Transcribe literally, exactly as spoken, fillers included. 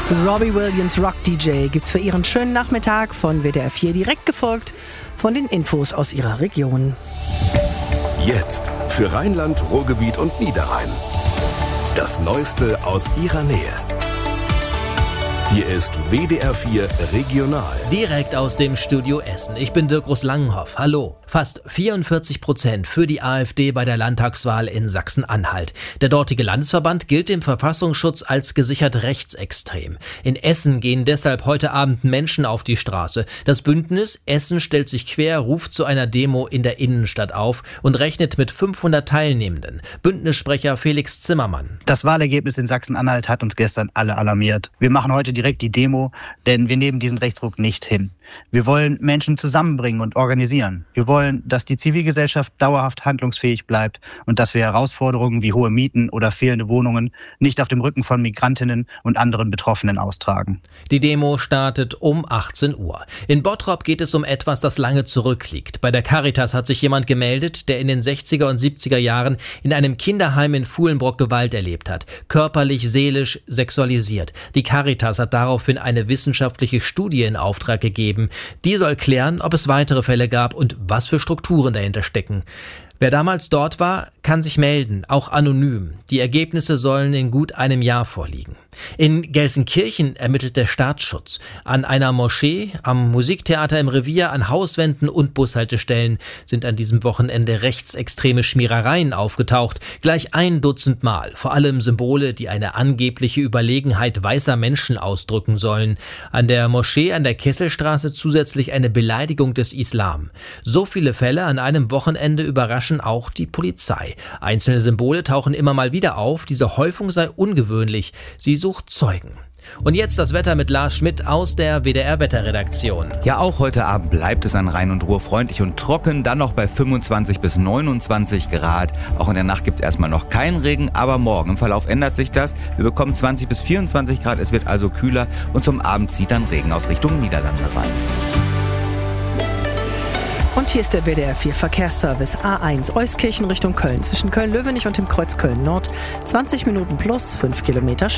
Robbie Williams Rock D J gibt's für Ihren schönen Nachmittag von W D R vier, direkt gefolgt von den Infos aus Ihrer Region. Jetzt für Rheinland, Ruhrgebiet und Niederrhein. Das Neueste aus Ihrer Nähe. Hier ist W D R vier Regional. Direkt aus dem Studio Essen. Ich bin Dirk Langenhoff. Hallo. Fast vierundvierzig Prozent für die AfD bei der Landtagswahl in Sachsen-Anhalt. Der dortige Landesverband gilt dem Verfassungsschutz als gesichert rechtsextrem. In Essen gehen deshalb heute Abend Menschen auf die Straße. Das Bündnis Essen stellt sich quer, ruft zu einer Demo in der Innenstadt auf und rechnet mit fünfhundert Teilnehmenden. Bündnissprecher Felix Zimmermann. Das Wahlergebnis in Sachsen-Anhalt hat uns gestern alle alarmiert. Wir machen heute direkt die Demo, denn wir nehmen diesen Rechtsruck nicht hin. Wir wollen Menschen zusammenbringen und organisieren. Wir wollen, dass die Zivilgesellschaft dauerhaft handlungsfähig bleibt und dass wir Herausforderungen wie hohe Mieten oder fehlende Wohnungen nicht auf dem Rücken von Migrantinnen und anderen Betroffenen austragen. Die Demo startet um achtzehn Uhr. In Bottrop geht es um etwas, das lange zurückliegt. Bei der Caritas hat sich jemand gemeldet, der in den sechziger und siebziger Jahren in einem Kinderheim in Fuhlenbrock Gewalt erlebt hat. Körperlich, seelisch, sexualisiert. Die Caritas hat daraufhin eine wissenschaftliche Studie in Auftrag gegeben. Die soll klären, ob es weitere Fälle gab und was für Strukturen dahinter stecken. Wer damals dort war, kann sich melden, auch anonym. Die Ergebnisse sollen in gut einem Jahr vorliegen. In Gelsenkirchen ermittelt der Staatsschutz. An einer Moschee, am Musiktheater im Revier, an Hauswänden und Bushaltestellen sind an diesem Wochenende rechtsextreme Schmierereien aufgetaucht. Gleich ein Dutzend Mal. Vor allem Symbole, die eine angebliche Überlegenheit weißer Menschen ausdrücken sollen. An der Moschee an der Kesselstraße zusätzlich eine Beleidigung des Islam. So viele Fälle an einem Wochenende überraschen auch die Polizei. Einzelne Symbole tauchen immer mal wieder auf. Diese Häufung sei ungewöhnlich. Sie sucht Zeugen. Und jetzt das Wetter mit Lars Schmidt aus der W D R-Wetterredaktion. Ja, auch heute Abend bleibt es an Rhein und Ruhr freundlich und trocken, dann noch bei fünfundzwanzig bis neunundzwanzig Grad. Auch in der Nacht gibt es erstmal noch keinen Regen, aber morgen im Verlauf ändert sich das. Wir bekommen zwanzig bis vierundzwanzig Grad, es wird also kühler und zum Abend zieht dann Regen aus Richtung Niederlande rein. Und hier ist der W D R vier Verkehrsservice A eins Euskirchen Richtung Köln zwischen Köln-Löwenich und dem Kreuz Köln-Nord. zwanzig Minuten plus fünf Kilometer